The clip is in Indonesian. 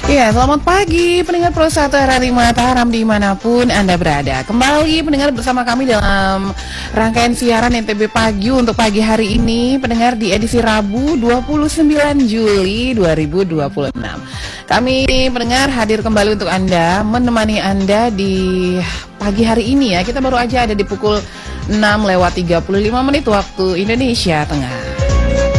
Ya, selamat pagi pendengar Pro 1 RRI Mataram dimanapun Anda berada. Kembali pendengar bersama kami dalam rangkaian siaran NTB Pagi untuk pagi hari ini, pendengar di edisi Rabu 29 Juli 2026. Kami pendengar hadir kembali untuk Anda, menemani Anda di pagi hari ini ya. Kita baru aja ada di pukul 6 lewat 35 menit waktu Indonesia Tengah.